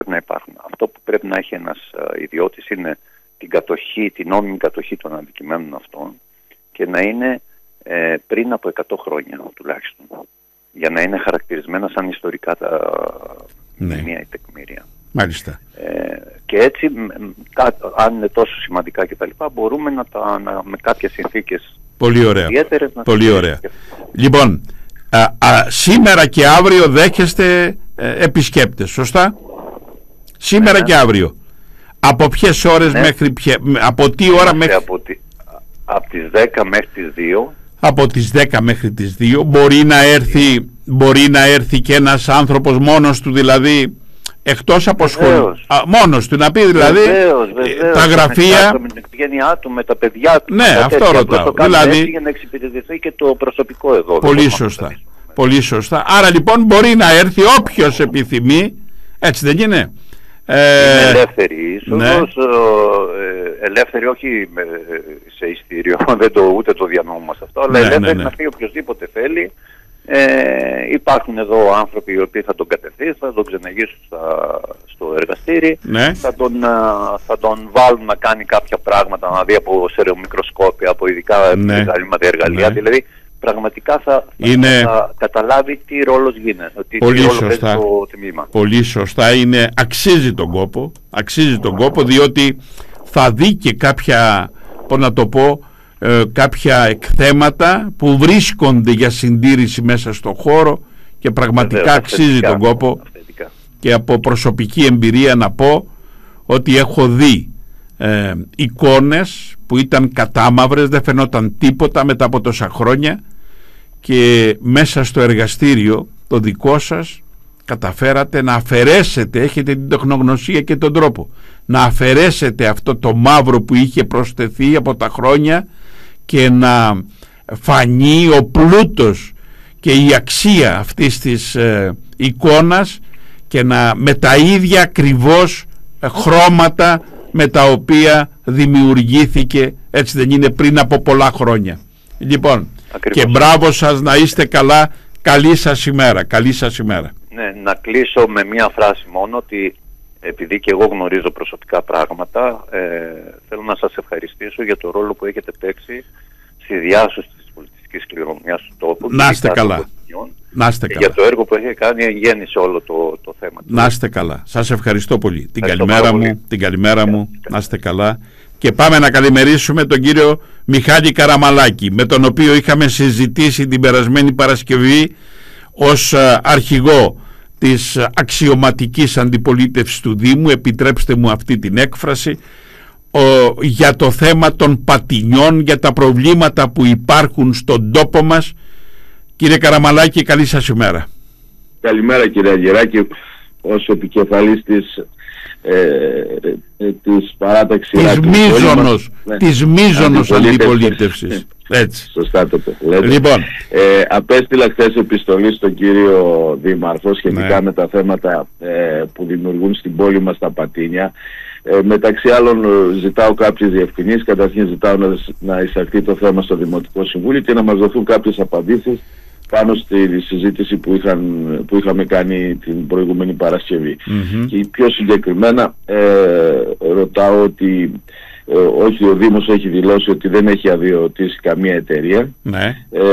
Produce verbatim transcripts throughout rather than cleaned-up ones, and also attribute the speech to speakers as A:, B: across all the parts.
A: να υπάρχουν. Αυτό που πρέπει να έχει ένας uh, ιδιώτης είναι την κατοχή, την νόμιμη κατοχή των αντικειμένων αυτών και να είναι ε, πριν από εκατό χρόνια τουλάχιστον, για να είναι χαρακτηρισμένα σαν ιστορικά τα μνημεία ναι. ή τεκμήρια.
B: Μάλιστα.
A: Ε, και έτσι, αν είναι τόσο σημαντικά κτλ., μπορούμε να τα, να, με κάποιες συνθήκες
B: πολύ ωραία.
A: ιδιαίτερες να
B: πολύ ωραία. Λοιπόν, α, α, σήμερα και αύριο δέχεστε ε, επισκέπτες, σωστά? Σήμερα ναι, και αύριο. Από ποιες ώρες ναι. μέχρι ποιε, από τι ώρα μέχρι...
A: Από, τη, από τις δέκα μέχρι τις δύο.
B: Από τις δέκα μέχρι τις δύο. Μπορεί να έρθει, μπορεί να έρθει και ένας άνθρωπος μόνος του, δηλαδή εκτός από σχολείο. Μόνος του, να πει δηλαδή
A: βεβαίως, βεβαίως, τα
B: γραφεία.
A: Με την οικογένειά του, με τα παιδιά του.
B: Ναι, αυτό ρωτάω. Δηλαδή
A: για να εξυπηρετηθεί και το προσωπικό εδώ.
B: Πολύ σωστά. Πολύ σωστά. Άρα λοιπόν μπορεί να έρθει όποιος επιθυμεί, έτσι δεν είναι?
A: Είναι ελεύθερη είσοδος, ναι. ε, ελεύθερη όχι σε ειστήριο, δεν το, ούτε το διανοούμαστε αυτό, αλλά ναι, ελεύθερη ναι, ναι. να φύγει οποιοδήποτε θέλει. Ε, υπάρχουν εδώ άνθρωποι οι οποίοι θα τον κατευθύνουν, θα τον ξεναγήσουν στο εργαστήρι, ναι. θα, τον, θα τον βάλουν να κάνει κάποια πράγματα, να δει από στερεομικροσκόπια, από ειδικά ναι. εργαλεία, ναι. δηλαδή πραγματικά θα,
B: είναι...
A: θα καταλάβει τι ρόλος γίνεται, τι, τι ρόλο παίζει το τμήμα.
B: Πολύ σωστά, είναι, αξίζει τον κόπο, αξίζει τον κόπο, διότι θα δει και κάποια, πώς να το πω, ε, κάποια εκθέματα που βρίσκονται για συντήρηση μέσα στο χώρο και πραγματικά Βεβαίως, αξίζει αυθεντικά, τον κόπο αυθεντικά. Και από προσωπική εμπειρία να πω ότι έχω δει ε, εικόνες που ήταν κατάμαυρες, δεν φαινόταν τίποτα μετά από τόσα χρόνια και μέσα στο εργαστήριο το δικό σας καταφέρατε να αφαιρέσετε, έχετε την τεχνογνωσία και τον τρόπο να αφαιρέσετε αυτό το μαύρο που είχε προσθεθεί από τα χρόνια και να φανεί ο πλούτος και η αξία αυτής της ε, εικόνας και να με τα ίδια ακριβώς ε, χρώματα με τα οποία δημιουργήθηκε, έτσι δεν είναι, πριν από πολλά χρόνια. Λοιπόν, ακριβώς. Και μπράβο σας, να είστε καλά, καλή σας ημέρα, καλή σας ημέρα.
A: Ναι, να κλείσω με μία φράση μόνο, ότι επειδή και εγώ γνωρίζω προσωπικά πράγματα, ε, θέλω να σας ευχαριστήσω για το ρόλο που έχετε παίξει στη διάσωση της πολιτιστικής κληρονομιάς του τόπου.
B: Να είστε καλά. Να είστε καλά.
A: Για το έργο που έχει κάνει γέννησε όλο το, το θέμα.
B: Να είστε καλά. Σας ευχαριστώ πολύ. Την καλημέρα μου, την καλημέρα μου. Να είστε καλά. Και πάμε να καλημερίσουμε τον κύριο Μιχάλη Καραμαλάκη, με τον οποίο είχαμε συζητήσει την περασμένη Παρασκευή ως αρχηγό της αξιωματικής αντιπολίτευσης του Δήμου, επιτρέψτε μου αυτή την έκφραση, ο, για το θέμα των πατηνιών, για τα προβλήματα που υπάρχουν στον τόπο μας. Κύριε Καραμαλάκη, καλή σας ημέρα.
C: Καλημέρα κύριε Αγγεράκη, ως επικεφαλής της, ε, ε, της παράταξης
B: της μίζωνος, ναι, της μίζωνος αντιπολίτευσης. Έτσι.
C: Σωστά το λέτε.
B: Λοιπόν.
C: Ε, απέστειλα χθες επιστολή στον κύριο Δήμαρχο σχετικά ναι. με τα θέματα ε, που δημιουργούν στην πόλη μας τα πατίνια. Ε, μεταξύ άλλων ζητάω κάποιες διευκρινήσεις. Καταρχήν ζητάω να, να εισαχθεί το θέμα στο Δημοτικό Συμβούλιο και να μας δοθούν κάποιες απαντήσεις πάνω στη συζήτηση που, είχαν, που είχαμε κάνει την προηγούμενη Παρασκευή. Mm-hmm. Και πιο συγκεκριμένα ε, ρωτάω ότι ε, όχι, ο Δήμος έχει δηλώσει ότι δεν έχει αδειοδοτήσει καμία εταιρεία.
B: Ναι.
C: Ε,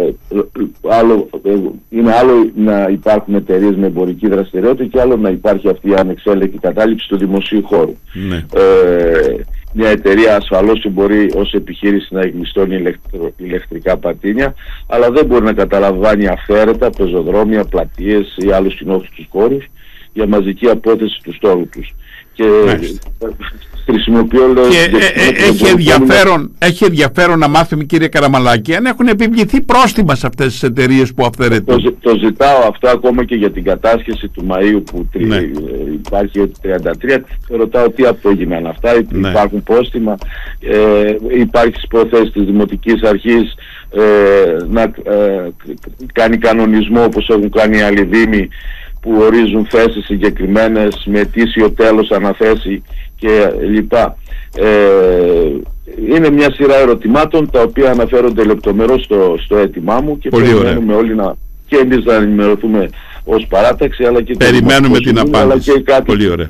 C: άλλο, ε, είναι άλλο να υπάρχουν εταιρείες με εμπορική δραστηριότητα και άλλο να υπάρχει αυτή η ανεξέλεγκτη κατάληψη του δημοσίου χώρου.
B: Ναι.
C: Ε, μια εταιρεία ασφαλώς μπορεί ως επιχείρηση να εγκλειστώνει ηλεκτρο, ηλεκτρικά πατίνια, αλλά δεν μπορεί να καταλαμβάνει αφαίρετα, πεζοδρόμια, πλατείες ή άλλους κοινόχρηστους χώρους για μαζική απόθεση του στόλου τους. Και χρησιμοποιώ
B: και, ε, ε, έχει, ενδιαφέρον, έχει ενδιαφέρον να μάθουμε, κύριε Καραμαλάκη, αν έχουν επιβληθεί πρόστιμα σε αυτές τις εταιρείες που αυθαιρετούν.
C: Το, το ζητάω αυτό ακόμα και για την κατάσχεση του Μαΐου που τρι, ναι. υπάρχει τριάντα τρία. Ρωτάω τι απόγιναν αυτά, ναι. υπάρχουν πρόστιμα, ε, υπάρχει στις προθέσεις της Δημοτικής Αρχής ε, να ε, κάνει κανονισμό όπως έχουν κάνει οι άλλοι δήμοι που ορίζουν θέσεις συγκεκριμένες με αιτήσιο τέλος αναθέσει και λοιπά. Ε, είναι μια σειρά ερωτημάτων τα οποία αναφέρονται λεπτομερώς στο, στο αίτημά μου και περιμένουμε όλοι να, και εμείς να ενημερωθούμε ως παράταξη, αλλά και
B: περιμένουμε την απάντηση. Πολύ ωραία.